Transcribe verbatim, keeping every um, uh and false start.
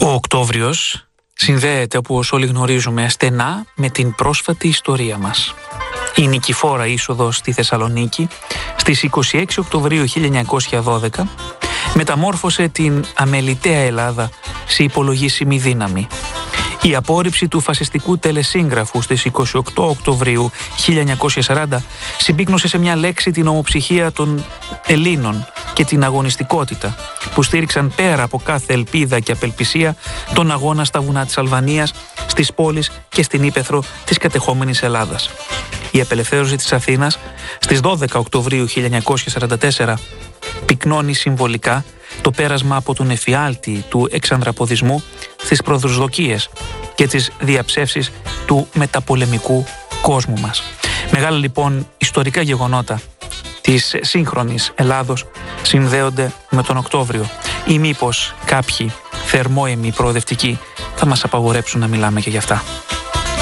Ο Οκτώβριος συνδέεται, όπως όλοι γνωρίζουμε, στενά με την πρόσφατη ιστορία μας. Η νικηφόρα είσοδος στη Θεσσαλονίκη στις είκοσι έξι Οκτωβρίου χίλια εννιακόσια δώδεκα μεταμόρφωσε την αμεληταία Ελλάδα σε υπολογίσιμη δύναμη. Η απόρριψη του φασιστικού τελεσίγγραφου στις είκοσι οκτώ Οκτωβρίου χίλια εννιακόσια σαράντα συμπίκνωσε σε μια λέξη την ομοψυχία των Ελλήνων και την αγωνιστικότητα που στήριξαν πέρα από κάθε ελπίδα και απελπισία τον αγώνα στα βουνά της Αλβανίας, στις πόλεις και στην ύπαιθρο της κατεχόμενης Ελλάδας. Η απελευθέρωση της Αθήνας στις δώδεκα Οκτωβρίου χίλια εννιακόσια σαράντα τέσσερα πυκνώνει συμβολικά το πέρασμα από τον εφιάλτη του εξανδραποδισμού στις προδοσδοκίες και τις διαψεύσεις του μεταπολεμικού κόσμου μας. Μεγάλα λοιπόν ιστορικά γεγονότα της σύγχρονης Ελλάδος συνδέονται με τον Οκτώβριο, ή μήπως κάποιοι θερμόαιμοι προοδευτικοί θα μας απαγορέψουν να μιλάμε και γι' αυτά.